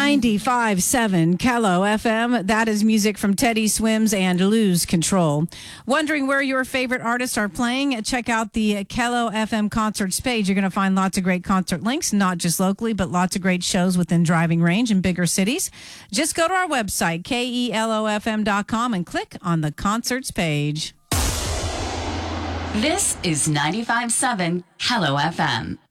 95.7 Kello FM. That is music from Teddy Swims and Lose Control. Wondering where your favorite artists are playing? Check out the Kello FM concerts page. You're going to find lots of great concert links, not just locally, but lots of great shows within driving range in bigger cities. Just go to our website, KELOFM.com, and click on the concerts page. This is 95.7 Kello FM.